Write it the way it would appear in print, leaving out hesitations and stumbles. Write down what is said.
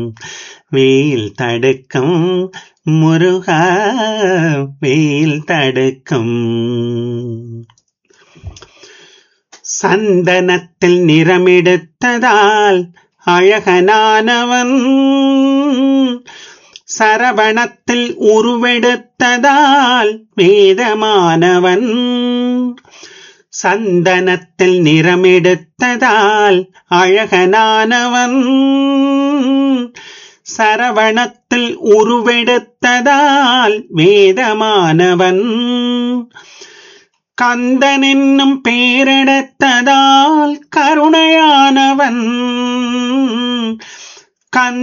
வெயில் தடுக்கும் முருகா, வெயில் தடுக்கும். சந்தனத்தில் நிறமெடுத்ததால் அழகனானவன், சரவணத்தில் உருவெடுத்ததால் வேதமானவன். சந்தனத்தில் நிறமெடுத்ததால் அழகனானவன், சரவணத்தில் உருவெடுத்ததால் வேதமானவன். கந்தன் என்னும் பேரெடுத்ததால் கருணையானவன்.